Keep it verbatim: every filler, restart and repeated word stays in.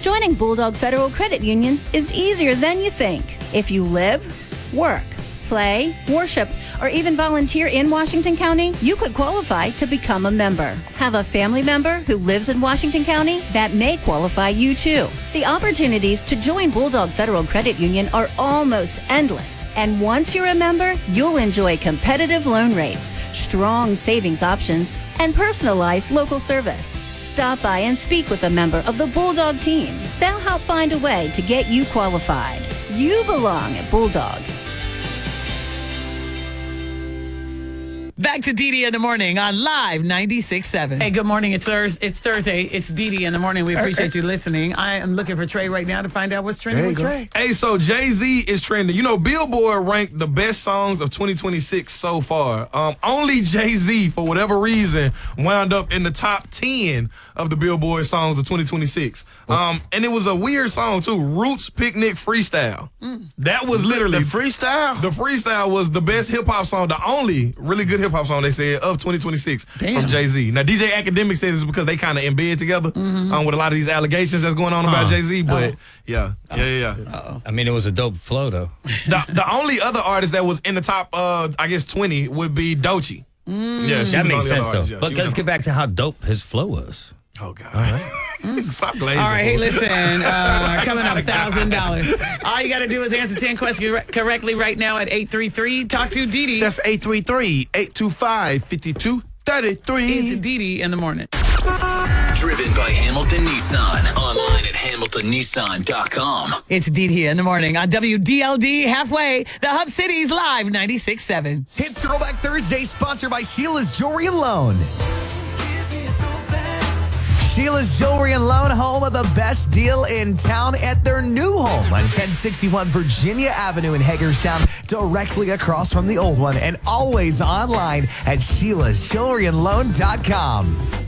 Joining Bulldog Federal Credit Union is easier than you think. If you live, work, play, worship, or even volunteer in Washington County, you could qualify to become a member. Have a family member who lives in Washington County? That may qualify you too. The opportunities to join Bulldog Federal Credit Union are almost endless. And once you're a member, you'll enjoy competitive loan rates, strong savings options, and personalized local service. Stop by and speak with a member of the Bulldog team. They'll help find a way to get you qualified. You belong at Bulldog. Back to Dee Dee in the morning on Live ninety-six point seven. Hey, good morning. It's Thursday. It's Thursday. It's Dee Dee in the morning. We appreciate you listening. I am looking for Trey right now to find out what's trending with Trey. Hey, so Jay-Z is trending. You know, Billboard ranked the best songs of twenty twenty-six so far. Um, only Jay-Z, for whatever reason, wound up in the top ten of the Billboard songs of twenty twenty-six. Um, and it was a weird song, too. Roots Picnic Freestyle. Mm. That was literally... The freestyle? The freestyle was the best hip-hop song, the only really good hip-hop song, they said, of twenty twenty-six. Damn. From Jay-Z. Now, D J Academic says it's because they kind of in bed together mm-hmm. um, with a lot of these allegations that's going on about uh, Jay-Z, but uh, yeah, yeah, yeah. yeah. Uh-oh. I mean, it was a dope flow, though. The, the only other artist that was in the top, uh, I guess, twenty would be Doechii. Mm. Yeah, that makes sense, though. Yeah, but let's get back to how dope his flow was. Oh, God. All right. Stop glazing. All right, hey, listen, uh, coming up, one thousand dollars. All you got to do is answer ten questions correctly right now at eight three three. Talk to Dee Dee. That's eight three three, eight two five, five two three three. It's Dee Dee in the morning. Driven by Hamilton Nissan. Online at hamilton nissan dot com. It's Dee Dee in the morning on W D L D Halfway, the Hub City's Live ninety-six point seven. It's Throwback Thursday, sponsored by Sheila's Jewelry and Loan. Sheila's Jewelry and Loan, home of the best deal in town at their new home on ten sixty-one Virginia Avenue in Hagerstown, directly across from the old one, and always online at sheilas jewelry and loan dot com.